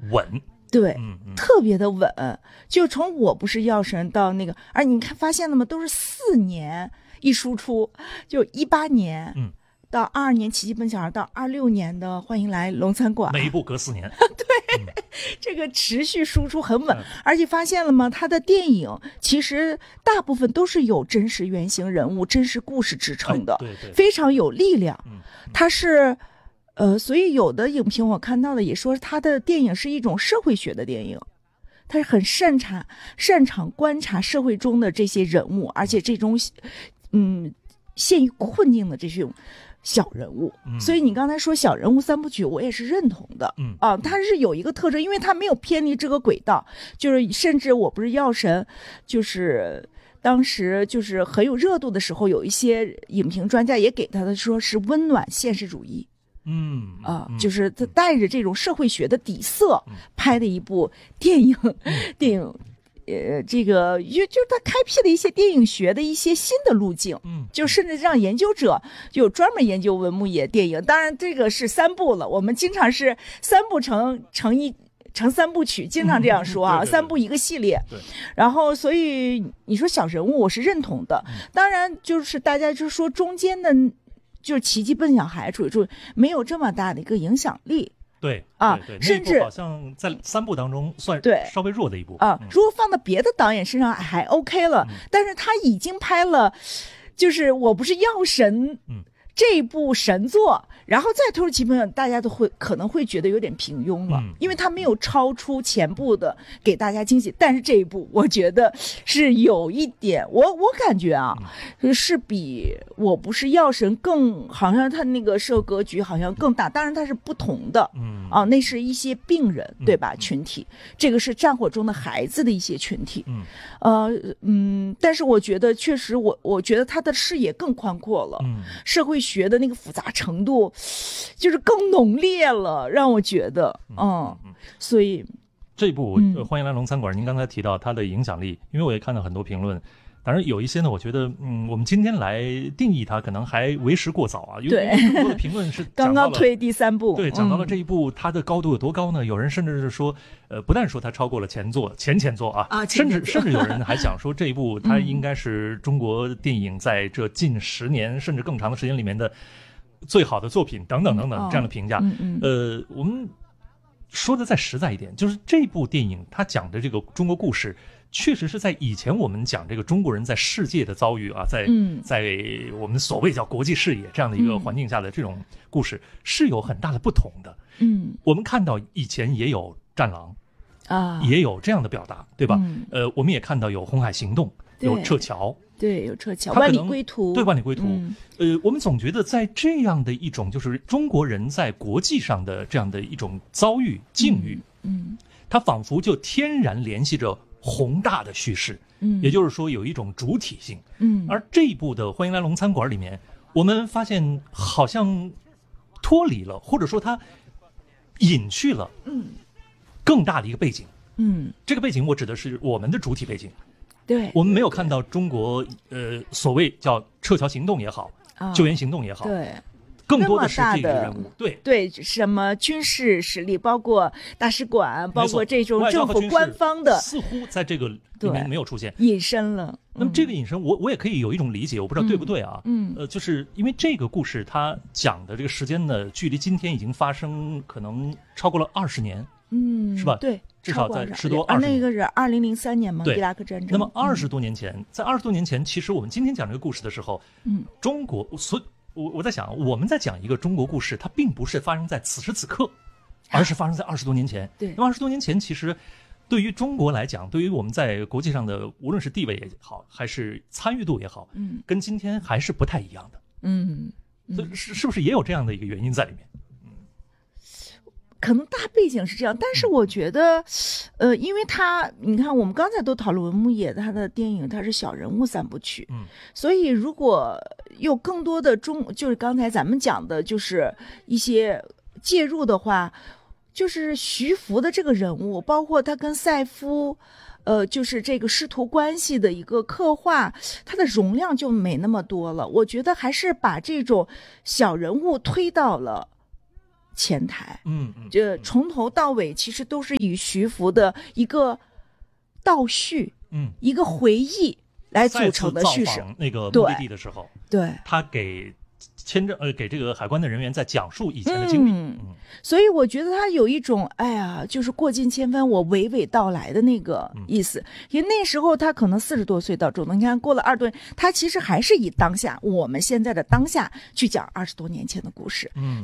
稳。 对，特别的稳，就从我不是药神到那个，而你看发现了吗？都是4年一输出，就18年，到22年奇迹笨小孩，到26年的欢迎来龙餐馆， 每一部隔4年。 对，这个持续输出很稳，而且发现了吗？他的电影其实大部分都是有真实原型人物、真实故事支撑的， 对对， 非常有力量。他是。所以有的影评我看到的也说他的电影是一种社会学的电影，他是很擅长观察社会中的这些人物，而且这种陷于困境的这种小人物。所以你刚才说小人物3部曲我也是认同的。它是有一个特征，因为它没有偏离这个轨道，就是甚至我不是药神，就是当时就是很有热度的时候，有一些影评专家也给他的说是温暖现实主义。就是他带着这种社会学的底色拍的一部电影，这个就他开辟了一些电影学的一些新的路径，就甚至让研究者就专门研究文牧野电影。当然这个是3部了，我们经常是3部成3部曲，经常这样说啊，3部一个系列。然后所以你说小人物我是认同的，当然就是大家就说中间的。就是奇迹笨小孩处没有这么大的一个影响力， 对甚至好像在3部当中算稍微弱的一部如果放到别的导演身上还 OK 了，但是他已经拍了，就是我不是药神，这一部神作，然后再推出奇迹笨，大家都可能会觉得有点平庸了，因为他没有超出前部的给大家惊喜。但是这一部我觉得是有一点，我感觉是比我不是药神更，好像他那个社格局好像更大，当然它是不同的，那是一些病人，对吧？群体，这个是战火中的孩子的一些群体，但是我觉得确实我觉得他的视野更宽阔了，社会学的那个复杂程度就是更浓烈了，让我觉得所以这部欢迎来龙餐馆，您刚才提到它的影响力，因为我也看到很多评论，当然有一些呢我觉得我们今天来定义它可能还为时过早啊，因为更多的评论是刚刚推第3部， 对，讲到了这一部它的高度有多高呢？有人甚至是说不但说它超过了前作甚至有人还想说这一部它应该是中国电影在这近10年甚至更长的时间里面的最好的作品等等等等这样的评价。我们说的再实在一点，就是这部电影它讲的这个中国故事确实是在以前我们讲这个中国人在世界的遭遇在我们所谓叫国际视野这样的一个环境下的这种故事是有很大的不同的。我们看到以前也有战狼也有这样的表达，对吧？我们也看到有红海行动，有撤侨， 对，有撤侨，万里归途， 对，万里归途。我们总觉得在这样的一种就是中国人在国际上的这样的一种遭遇境遇，它仿佛就天然联系着宏大的叙事，也就是说有一种主体性。而这一部的《欢迎来龙餐馆》里面，我们发现好像脱离了，或者说它隐去了，更大的一个背景。这个背景我指的是我们的主体背景。 对， 我们没有看到中国所谓叫撤侨行动也好，救援行动也好， 对， 更多的是这个人物， 对，什么军事实力，包括大使馆，包括这种政府官方的， 似乎在这个里面没有出现， 隐身了。 那么这个隐身，我也可以有一种理解，我不知道对不对啊？就是因为这个故事它讲的这个时间呢，距离今天已经发生可能超过了20年，是吧？ 对。 至少在10多20年， 那个是2003年吗？伊拉克战争。 那么20多年前，在20多年前，其实我们今天讲这个故事的时候，中国，我在想，我们在讲一个中国故事，它并不是发生在此时此刻，而是发生在20多年前。 对， 那么20多年前，其实对于中国来讲，对于我们在国际上的无论是地位也好，还是参与度也好，跟今天还是不太一样的。所以是不是也有这样的一个原因在里面？ 可能大背景是这样，但是我觉得，因为你看，我们刚才都讨论文牧野他的电影，他是小人物3部曲，所以如果有更多的就是刚才咱们讲的，就是一些介入的话，就是徐福的这个人物，包括他跟赛夫，就是这个师徒关系的一个刻画，它的容量就没那么多了。我觉得还是把这种小人物推到了前台，这从头到尾其实都是以徐福的一个倒叙，一个回忆来组成的叙事。 那个目的地的时候， 对， 他给给这个海关的人员在讲述以前的经历， 所以我觉得他有一种就是过尽千帆我娓娓道来的那个意思。因为那时候他可能40多岁到中东，你看过了2吨，他其实还是以当下我们现在的当下去讲20多年前的故事。